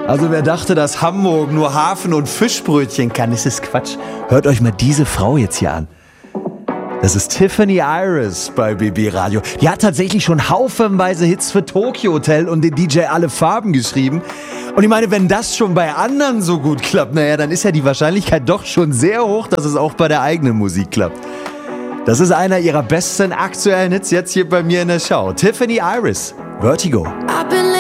Also wer dachte, dass Hamburg nur Hafen und Fischbrötchen kann, das ist Quatsch. Hört euch mal diese Frau jetzt hier an. Das ist Tiffany Iris bei BB Radio. Die hat tatsächlich schon haufenweise Hits für Tokyo Hotel und den DJ Alle Farben geschrieben. Und ich meine, wenn das schon bei anderen so gut klappt, naja, dann ist ja die Wahrscheinlichkeit doch schon sehr hoch, dass es auch bei der eigenen Musik klappt. Das ist einer ihrer besten aktuellen Hits jetzt hier bei mir in der Show. Tiffany Iris, Vertigo. I've been